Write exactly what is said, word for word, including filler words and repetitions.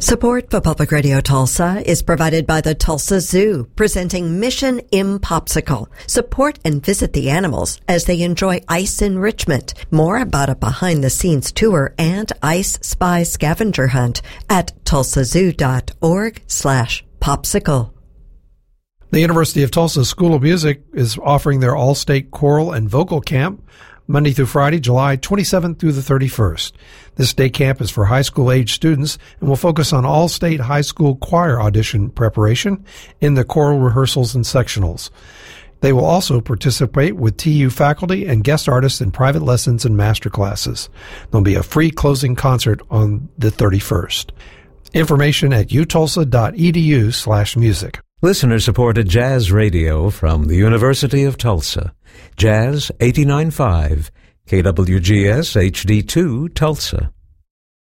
Support for Public Radio Tulsa is provided by the Tulsa Zoo, presenting Mission Impopsicle. Support and visit the animals as they enjoy ice enrichment. More about a behind-the-scenes tour and Ice Spy scavenger hunt at tulsazoo.org slash popsicle. The University of Tulsa School of Music is offering their all-state choral and vocal camp Monday through Friday, July twenty-seventh through the thirty-first. This day camp is for high school age students and will focus on all-state high school choir audition preparation in the choral rehearsals and sectionals. They will also participate with T U faculty and guest artists in private lessons and master classes. There'll be a free closing concert on the thirty-first. Information at utulsa.edu slash music. Listener-supported jazz radio from the University of Tulsa. Jazz eighty-nine point five, K W G S H D two, Tulsa.